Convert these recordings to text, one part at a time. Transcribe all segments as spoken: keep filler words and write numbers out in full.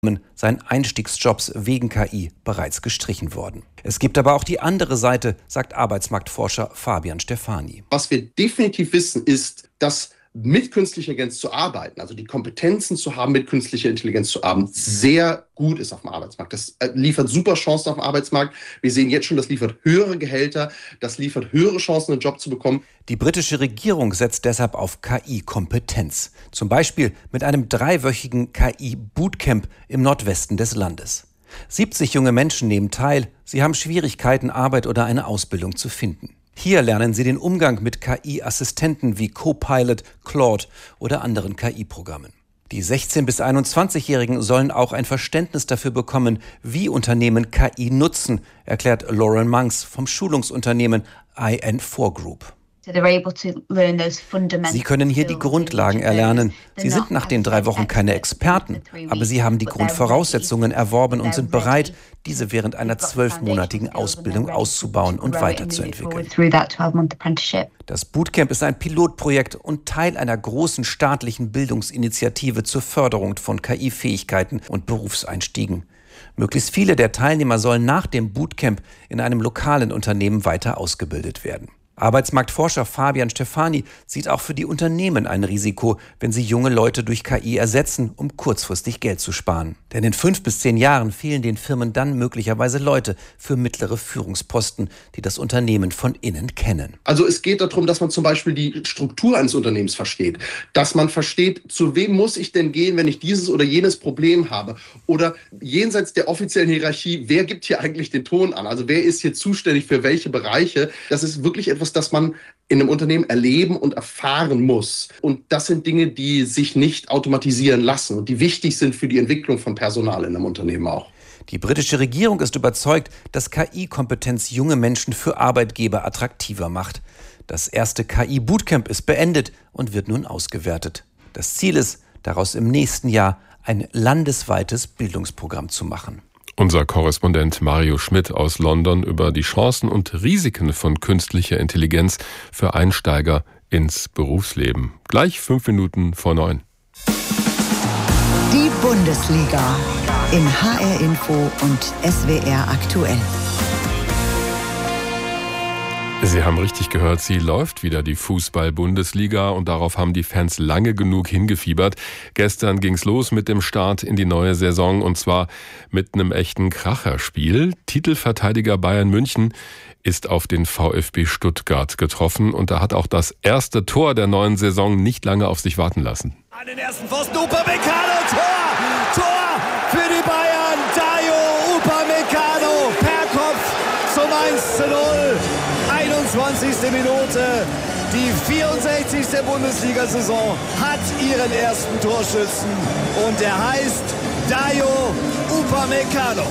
seien Einstiegsjobs wegen K I bereits gestrichen worden. Es gibt aber auch die andere Seite, sagt Arbeitsmarktforscher Fabian Stefani. Was wir definitiv wissen, ist, dass mit künstlicher Intelligenz zu arbeiten, also die Kompetenzen zu haben, mit künstlicher Intelligenz zu arbeiten, sehr gut ist auf dem Arbeitsmarkt. Das liefert super Chancen auf dem Arbeitsmarkt. Wir sehen jetzt schon, das liefert höhere Gehälter, das liefert höhere Chancen, einen Job zu bekommen. Die britische Regierung setzt deshalb auf K I-Kompetenz. Zum Beispiel mit einem dreiwöchigen K I-Bootcamp im Nordwesten des Landes. siebzig junge Menschen nehmen teil. Sie haben Schwierigkeiten, Arbeit oder eine Ausbildung zu finden. Hier lernen sie den Umgang mit K I-Assistenten wie Copilot, Claude oder anderen K I-Programmen. Die sechzehn- bis einundzwanzigjährigen sollen auch ein Verständnis dafür bekommen, wie Unternehmen K I nutzen, erklärt Lauren Monks vom Schulungsunternehmen I N vier Group. Sie können hier die Grundlagen erlernen. Sie sind nach den drei Wochen keine Experten, aber sie haben die Grundvoraussetzungen erworben und sind bereit, diese während einer zwölfmonatigen Ausbildung auszubauen und weiterzuentwickeln. Das Bootcamp ist ein Pilotprojekt und Teil einer großen staatlichen Bildungsinitiative zur Förderung von K I-Fähigkeiten und Berufseinstiegen. Möglichst viele der Teilnehmer sollen nach dem Bootcamp in einem lokalen Unternehmen weiter ausgebildet werden. Arbeitsmarktforscher Fabian Stefani sieht auch für die Unternehmen ein Risiko, wenn sie junge Leute durch K I ersetzen, um kurzfristig Geld zu sparen. Denn in fünf bis zehn Jahren fehlen den Firmen dann möglicherweise Leute für mittlere Führungsposten, die das Unternehmen von innen kennen. Also es geht darum, dass man zum Beispiel die Struktur eines Unternehmens versteht. Dass man versteht, zu wem muss ich denn gehen, wenn ich dieses oder jenes Problem habe. Oder jenseits der offiziellen Hierarchie, wer gibt hier eigentlich den Ton an? Also wer ist hier zuständig für welche Bereiche? Das ist wirklich etwas, das man in einem Unternehmen erleben und erfahren muss. Und das sind Dinge, die sich nicht automatisieren lassen und die wichtig sind für die Entwicklung von Personal in einem Unternehmen auch. Die britische Regierung ist überzeugt, dass K I-Kompetenz junge Menschen für Arbeitgeber attraktiver macht. Das erste K I-Bootcamp ist beendet und wird nun ausgewertet. Das Ziel ist, daraus im nächsten Jahr ein landesweites Bildungsprogramm zu machen. Unser Korrespondent Mario Schmidt aus London über die Chancen und Risiken von künstlicher Intelligenz für Einsteiger ins Berufsleben. Gleich fünf Minuten vor neun. Die Bundesliga in H R Info und S W R aktuell. Sie haben richtig gehört, sie läuft wieder, die Fußball-Bundesliga, und darauf haben die Fans lange genug hingefiebert. Gestern ging's los mit dem Start in die neue Saison, und zwar mit einem echten Kracherspiel. Titelverteidiger Bayern München ist auf den VfB Stuttgart getroffen, und da hat auch das erste Tor der neuen Saison nicht lange auf sich warten lassen. An den ersten Pfosten, Upamecano, Tor! Tor für die Bayern! Dayo Upamecano per Kopf zum eins zu null. einundzwanzigste Minute, die vierundsechzigste Bundesliga-Saison hat ihren ersten Torschützen und er heißt Dayo Upamecano.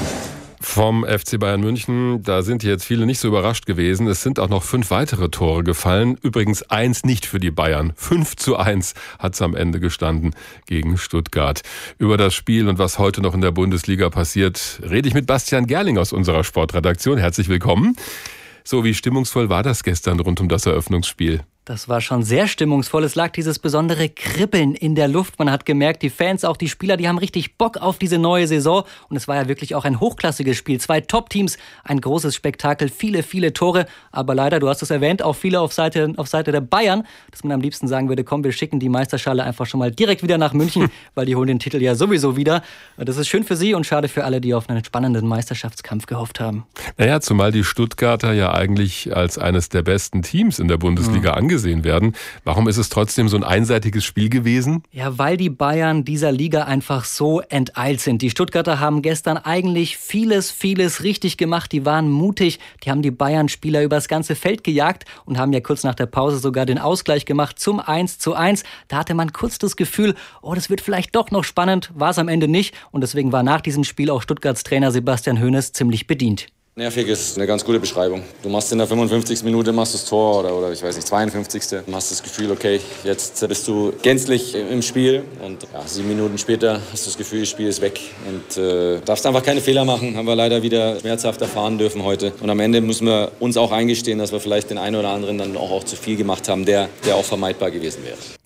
Vom F C Bayern München, da sind jetzt viele nicht so überrascht gewesen. Es sind auch noch fünf weitere Tore gefallen. Übrigens eins nicht für die Bayern. fünf zu eins hat es am Ende gestanden gegen Stuttgart. Über das Spiel und was heute noch in der Bundesliga passiert, rede ich mit Bastian Gerling aus unserer Sportredaktion. Herzlich willkommen. So, wie stimmungsvoll war das gestern rund um das Eröffnungsspiel? Das war schon sehr stimmungsvoll. Es lag dieses besondere Kribbeln in der Luft. Man hat gemerkt, die Fans, auch die Spieler, die haben richtig Bock auf diese neue Saison. Und es war ja wirklich auch ein hochklassiges Spiel. Zwei Top-Teams, ein großes Spektakel, viele, viele Tore. Aber leider, du hast es erwähnt, auch viele auf Seite, auf Seite der Bayern, dass man am liebsten sagen würde, komm, wir schicken die Meisterschale einfach schon mal direkt wieder nach München, weil die holen den Titel ja sowieso wieder. Das ist schön für sie und schade für alle, die auf einen spannenden Meisterschaftskampf gehofft haben. Naja, zumal die Stuttgarter ja eigentlich als eines der besten Teams in der Bundesliga mhm. angesehen werden. Warum ist es trotzdem so ein einseitiges Spiel gewesen? Ja, weil die Bayern dieser Liga einfach so enteilt sind. Die Stuttgarter haben gestern eigentlich vieles, vieles richtig gemacht. Die waren mutig. Die haben die Bayern-Spieler übers ganze Feld gejagt und haben ja kurz nach der Pause sogar den Ausgleich gemacht zum eins zu eins. Da hatte man kurz das Gefühl, oh, das wird vielleicht doch noch spannend. War es am Ende nicht. Und deswegen war nach diesem Spiel auch Stuttgarts Trainer Sebastian Hoeneß ziemlich bedient. Nervig ist eine ganz gute Beschreibung. Du machst in der fünfundfünfzigsten Minute machst du das Tor oder, oder ich weiß nicht, zweiundfünfzigste Du hast das Gefühl, okay, jetzt bist du gänzlich im Spiel und ja, sieben Minuten später hast du das Gefühl, das Spiel ist weg und äh, darfst einfach keine Fehler machen. Haben wir leider wieder schmerzhaft erfahren dürfen heute. Und am Ende müssen wir uns auch eingestehen, dass wir vielleicht den einen oder anderen dann auch, auch zu viel gemacht haben, der, der auch vermeidbar gewesen wäre.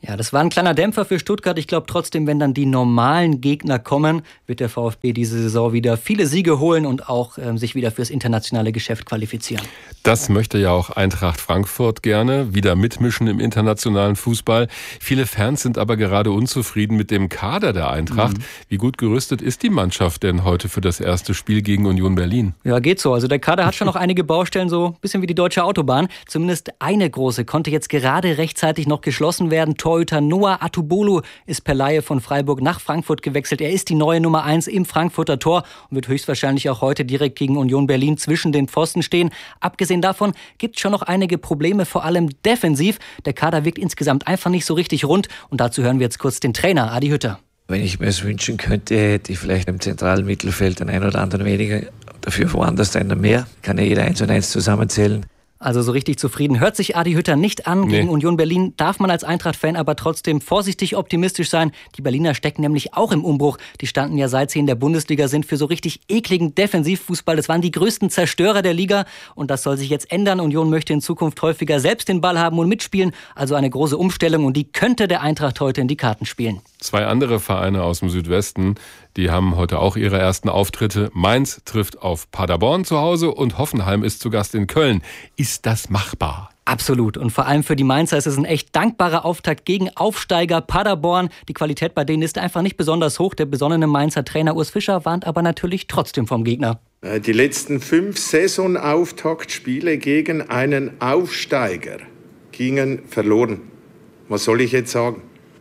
Ja, das war ein kleiner Dämpfer für Stuttgart. Ich glaube trotzdem, wenn dann die normalen Gegner kommen, wird der VfB diese Saison wieder viele Siege holen und auch ähm, sich wieder fürs internationale Geschäft qualifizieren. Das möchte ja auch Eintracht Frankfurt gerne, wieder mitmischen im internationalen Fußball. Viele Fans sind aber gerade unzufrieden mit dem Kader der Eintracht. Mhm. Wie gut gerüstet ist die Mannschaft denn heute für das erste Spiel gegen Union Berlin? Ja, geht so. Also der Kader hat schon noch einige Baustellen, so ein bisschen wie die deutsche Autobahn. Zumindest eine große konnte jetzt gerade rechtzeitig noch geschlossen werden. Torhüter Noah Atubolu ist per Leihe von Freiburg nach Frankfurt gewechselt. Er ist die neue Nummer eins im Frankfurter Tor und wird höchstwahrscheinlich auch heute direkt gegen Union Berlin zwischen den Pfosten stehen. Abgesehen davon gibt es schon noch einige Probleme, vor allem defensiv. Der Kader wirkt insgesamt einfach nicht so richtig rund und dazu hören wir jetzt kurz den Trainer Adi Hütter. Wenn ich mir es wünschen könnte, hätte ich vielleicht im zentralen Mittelfeld den einen oder anderen weniger, dafür woanders einen mehr. Kann ja jeder eins und eins zusammenzählen. Also so richtig zufrieden hört sich Adi Hütter nicht an. Gegen nee. Union Berlin darf man als Eintracht-Fan aber trotzdem vorsichtig optimistisch sein. Die Berliner stecken nämlich auch im Umbruch. Die standen ja seit sie in der Bundesliga sind für so richtig ekligen Defensivfußball. Das waren die größten Zerstörer der Liga und das soll sich jetzt ändern. Union möchte in Zukunft häufiger selbst den Ball haben und mitspielen. Also eine große Umstellung und die könnte der Eintracht heute in die Karten spielen. Zwei andere Vereine aus dem Südwesten, die haben heute auch ihre ersten Auftritte. Mainz trifft auf Paderborn zu Hause und Hoffenheim ist zu Gast in Köln. Ist das machbar? Absolut. Und vor allem für die Mainzer ist es ein echt dankbarer Auftakt gegen Aufsteiger Paderborn. Die Qualität bei denen ist einfach nicht besonders hoch. Der besonnene Mainzer Trainer Urs Fischer warnt aber natürlich trotzdem vom Gegner. Die letzten fünf Saisonauftaktspiele gegen einen Aufsteiger gingen verloren. Was soll ich jetzt sagen?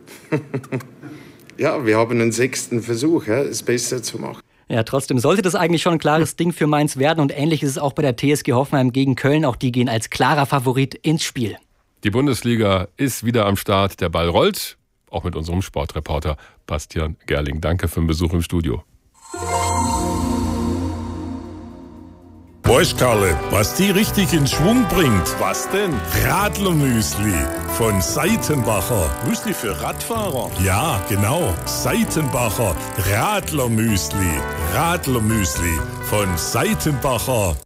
Ja, wir haben einen sechsten Versuch, es besser zu machen. Ja, trotzdem sollte das eigentlich schon ein klares Ding für Mainz werden. Und ähnlich ist es auch bei der T S G Hoffenheim gegen Köln. Auch die gehen als klarer Favorit ins Spiel. Die Bundesliga ist wieder am Start. Der Ball rollt. Auch mit unserem Sportreporter Bastian Gerling. Danke für den Besuch im Studio. Weißt Karle, was die richtig in Schwung bringt? Was denn? Radlermüsli von Seitenbacher. Müsli für Radfahrer? Ja, genau. Seitenbacher Radlermüsli. Radlermüsli von Seitenbacher.